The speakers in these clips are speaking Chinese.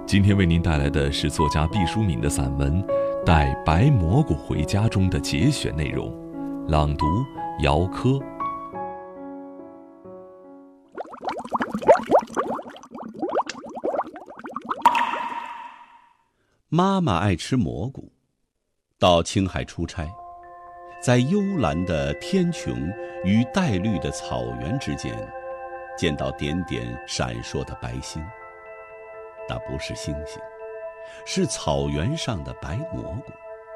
今天为您带来的是作家毕淑敏的散文《带白蘑菇回家》中的节选内容，朗读姚科。 妈妈爱吃蘑菇，到青海出差，在幽蓝的天穹与带绿的草原之间，见到点点闪烁的白星。那不是星星，是草原上的白蘑菇。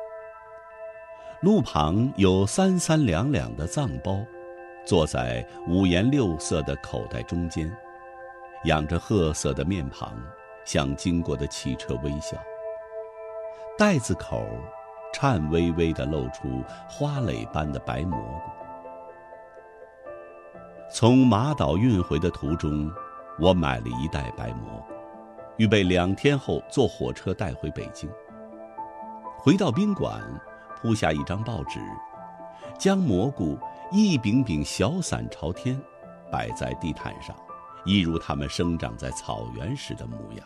路旁有3、3两两的藏包，坐在五颜六色的口袋中间，仰着褐色的面庞，向经过的汽车微笑。袋子口颤巍巍地露出花蕾般的白蘑菇。从马岛运回的途中，我买了一袋白蘑菇，预备2天后坐火车带回北京。回到宾馆，铺下一张报纸，将蘑菇一柄柄小伞朝天，摆在地毯上，一如它们生长在草原时的模样。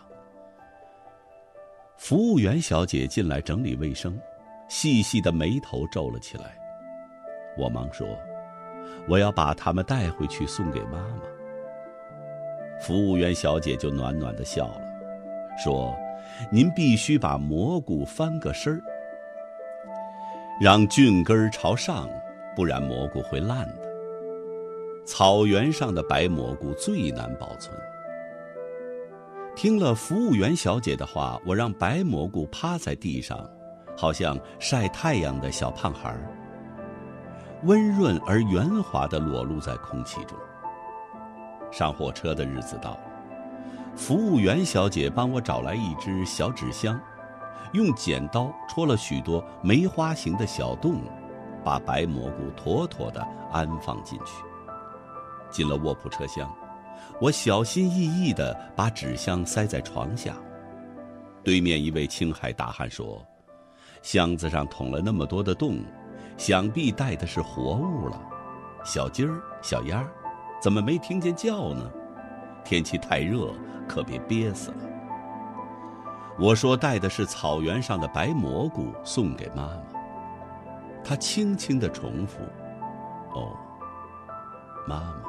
服务员小姐进来整理卫生，细细的眉头皱了起来。我忙说，我要把它们带回去送给妈妈。服务员小姐就暖暖地笑了，说，您必须把蘑菇翻个身儿，让菌根朝上，不然蘑菇会烂的。草原上的白蘑菇最难保存。听了服务员小姐的话，我让白蘑菇趴在地上，好像晒太阳的小胖孩，温润而圆滑地裸露在空气中。上火车的日子到了，服务员小姐帮我找来一只小纸箱，用剪刀戳了许多梅花形的小洞，把白蘑菇妥妥地安放进去。进了卧铺车厢，我小心翼翼地把纸箱塞在床下。对面一位青海大汉说，箱子上捅了那么多的洞，想必带的是活物了。小鸡儿、小鸭，怎么没听见叫呢？天气太热，可别憋死了。我说带的是草原上的白蘑菇，送给妈妈。她轻轻地重复，哦，妈妈。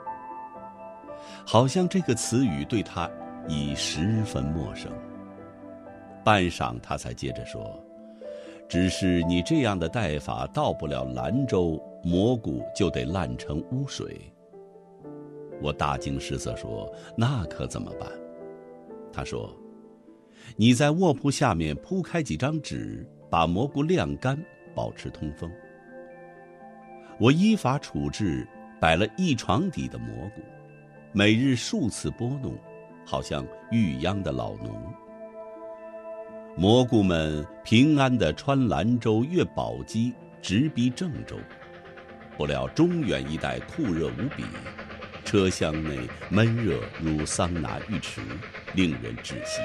好像这个词语对他已十分陌生。半晌他才接着说，只是你这样的带法到不了兰州，蘑菇就得烂成污水。我大惊失色说，那可怎么办？他说，你在卧铺下面铺开几张纸，把蘑菇晾干，保持通风。我依法处置，摆了1床底的蘑菇，每日数次拨弄，好像育秧的老农。蘑菇们平安地穿兰州越宝鸡，直逼郑州。不料中原一带酷热无比，车厢内闷热如桑拿浴池，令人窒息。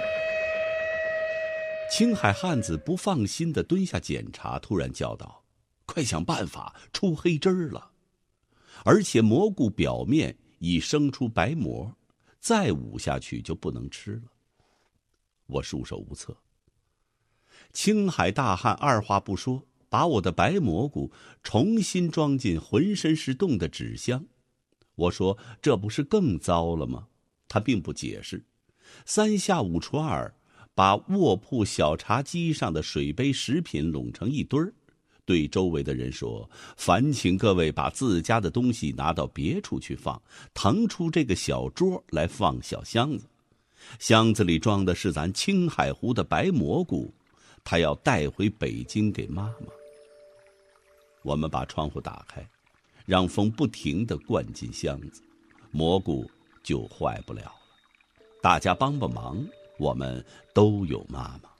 青海汉子不放心地蹲下检查，突然叫道，快想办法，出黑汁儿了！而且蘑菇表面已生出白膜，再捂下去就不能吃了。我束手无策。青海大汉二话不说，把我的白蘑菇重新装进浑身是洞的纸箱。我说，这不是更糟了吗？他并不解释，3下5除2，把卧铺小茶几上的水杯食品拢成一堆儿，对周围的人说，烦请各位把自家的东西拿到别处去放，腾出这个小桌来放小箱子。箱子里装的是咱青海湖的白蘑菇，他要带回北京给妈妈。我们把窗户打开，让风不停地灌进箱子，蘑菇就坏不了了。大家帮帮忙，我们都有妈妈。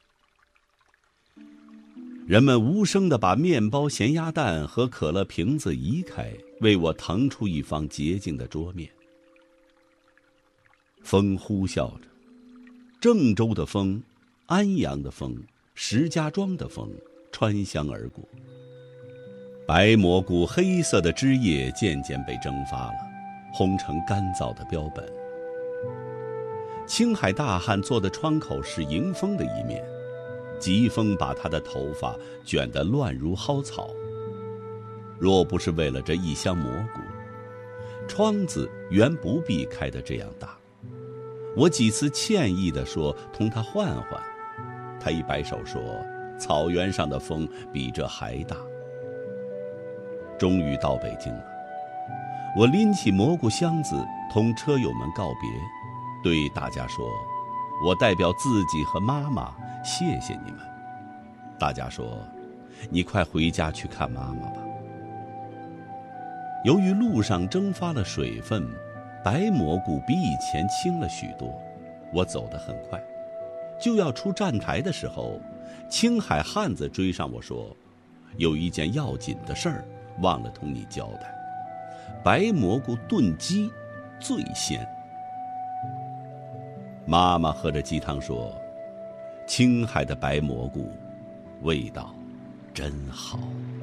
人们无声地把面包、咸鸭蛋和可乐瓶子移开，为我腾出一方洁净的桌面。风呼啸着，郑州的风、安阳的风、石家庄的风穿箱而过。白蘑菇黑色的汁液渐渐被蒸发了，烘成干燥的标本。 青海大汉坐的窗口是迎风的一面，疾风把他的头发卷得乱如蒿草。若不是为了这一箱蘑菇，窗子原不必开得这样大。我几次歉意地说同他换换，他一摆手说草原上的风比这还大。终于到北京了，我拎起蘑菇箱子同车友们告别，对大家说，我代表自己和妈妈谢谢你们。大家说，你快回家去看妈妈吧。由于路上蒸发了水分，白蘑菇比以前轻了许多，我走得很快。就要出站台的时候，青海汉子追上我说，有一件要紧的事儿忘了同你交代，白蘑菇炖鸡最鲜。妈妈喝着鸡汤说，青海的白蘑菇味道真好。